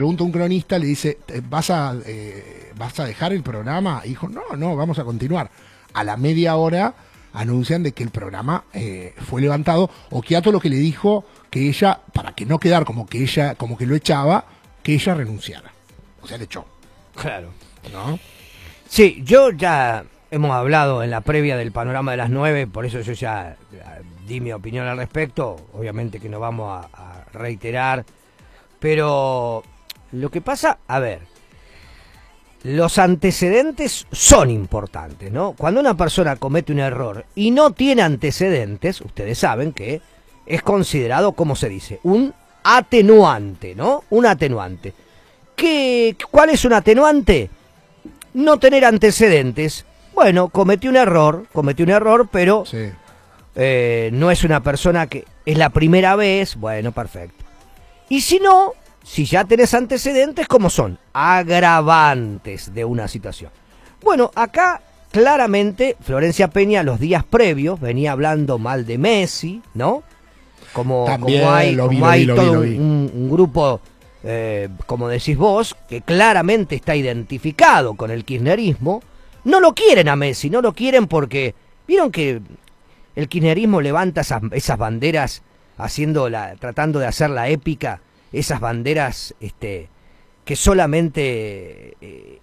pregunta un cronista, le dice, ¿vas a dejar el programa? Y dijo, no, vamos a continuar. A la media hora anuncian de que el programa fue levantado. Occhiato lo que le dijo, que ella, para que no quedar como que lo echaba, que ella renunciara. O sea, le echó. Claro. ¿No? Sí, yo ya hemos hablado en la previa del panorama de las 9, por eso yo ya di mi opinión al respecto. Obviamente que no vamos a reiterar, pero lo que pasa, a ver, los antecedentes son importantes, ¿no? Cuando una persona comete un error y no tiene antecedentes, ustedes saben que es considerado, ¿cómo se dice? Un atenuante, ¿no? Un atenuante. ¿Cuál es un atenuante? No tener antecedentes. Bueno, cometió un error, pero Sí. No es una persona que es la primera vez, bueno, perfecto. Y si no, si ya tenés antecedentes, ¿cómo son? Agravantes de una situación. Bueno, acá claramente Florencia Peña los días previos venía hablando mal de Messi, ¿no? Como hay todo un grupo, como decís vos, que claramente está identificado con el kirchnerismo. No lo quieren a Messi, no lo quieren porque vieron que el kirchnerismo levanta esas banderas tratando de hacer la épica, esas banderas que solamente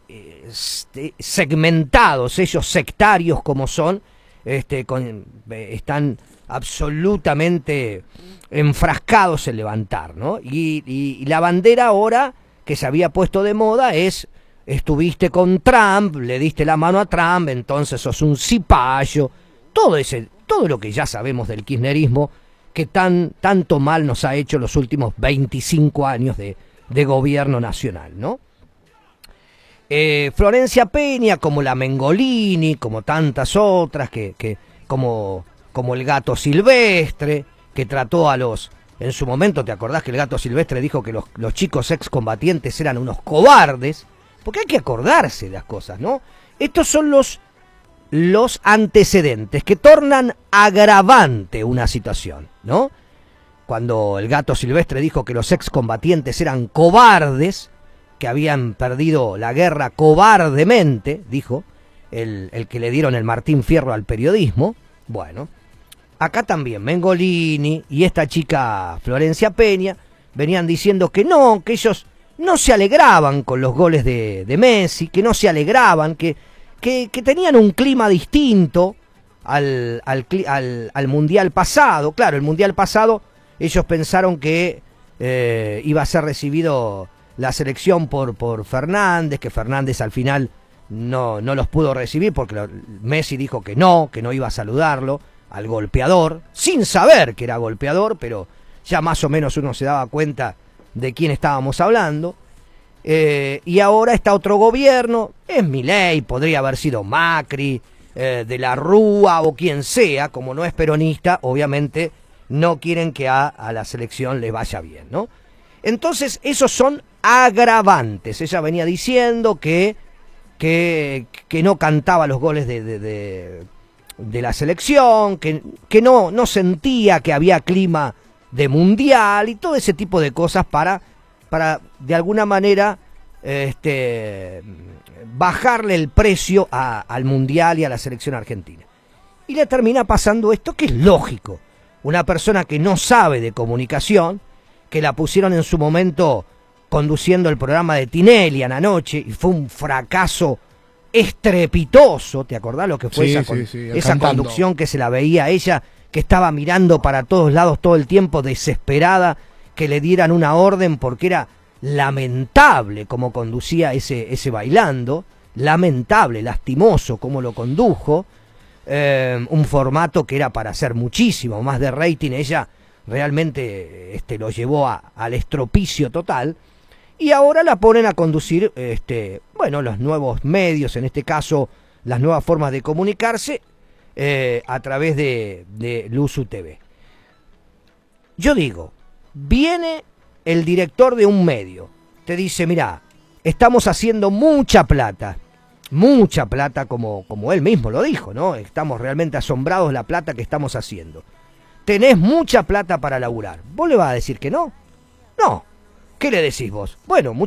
segmentados, ellos sectarios como son, están absolutamente enfrascados en levantar, ¿no? Y la bandera ahora que se había puesto de moda es: estuviste con Trump, le diste la mano a Trump, entonces sos un cipayo. Todo lo que ya sabemos del kirchnerismo, que tanto mal nos ha hecho los últimos 25 años de gobierno nacional, ¿no? Florencia Peña, como la Mengolini, como tantas otras, como el Gato Silvestre, que trató en su momento, ¿te acordás que el Gato Silvestre dijo que los chicos excombatientes eran unos cobardes? Porque hay que acordarse de las cosas, ¿no? Estos son los antecedentes que tornan agravante una situación, ¿no? Cuando el Gato Silvestre dijo que los excombatientes eran cobardes, que habían perdido la guerra cobardemente, dijo el que le dieron el Martín Fierro al periodismo. Bueno, acá también Mengolini y esta chica Florencia Peña venían diciendo que ellos no se alegraban con los goles de Messi, que no se alegraban, que tenían un clima distinto al Mundial pasado. Claro, el Mundial pasado ellos pensaron que iba a ser recibido la selección por Fernández, que Fernández al final no los pudo recibir porque Messi dijo que no iba a saludarlo al golpeador, sin saber que era golpeador, pero ya más o menos uno se daba cuenta de quién estábamos hablando. Y ahora está otro gobierno, es Milei, podría haber sido Macri, de la Rúa o quien sea, como no es peronista, obviamente no quieren que a la selección le vaya bien, ¿no? Entonces esos son agravantes. Ella venía diciendo que no cantaba los goles de la selección, que no sentía que había clima de mundial y todo ese tipo de cosas para de alguna manera bajarle el precio al mundial y a la selección argentina. Y le termina pasando esto, que es lógico. Una persona que no sabe de comunicación, que la pusieron en su momento conduciendo el programa de Tinelli a la noche y fue un fracaso estrepitoso. ¿Te acordás lo que fue esa conducción, que se la veía a ella, que estaba mirando para todos lados todo el tiempo, desesperada, que le dieran una orden, porque era lamentable cómo conducía ese bailando, lamentable, lastimoso cómo lo condujo, un formato que era para hacer muchísimo más de rating. Ella realmente lo llevó al estropicio total, y ahora la ponen a conducir los nuevos medios, en este caso las nuevas formas de comunicarse, a través de Luzu TV. Yo digo, viene el director de un medio, te dice: mirá, estamos haciendo mucha plata, como él mismo lo dijo, ¿no? Estamos realmente asombrados de la plata que estamos haciendo. Tenés mucha plata para laburar. ¿Vos le vas a decir que no? No. ¿Qué le decís vos? Bueno,